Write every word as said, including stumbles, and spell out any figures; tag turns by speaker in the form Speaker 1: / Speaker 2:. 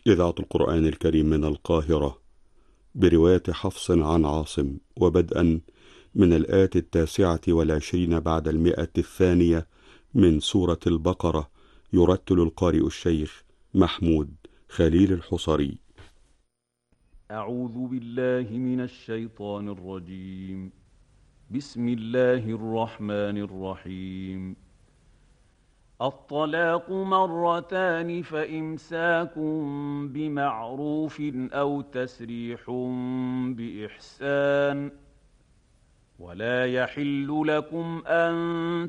Speaker 1: إذاعة القرآن الكريم من القاهرة برواية حفص عن عاصم، وبدءا من الآية التاسعة والعشرين بعد المئة الثانية من سورة البقرة، يرتل القارئ الشيخ محمود خليل الحصري.
Speaker 2: أعوذ بالله من الشيطان الرجيم. بسم الله الرحمن الرحيم. الطلاق مرتان فإمساك بمعروف أو تسريح بإحسان، ولا يحل لكم أن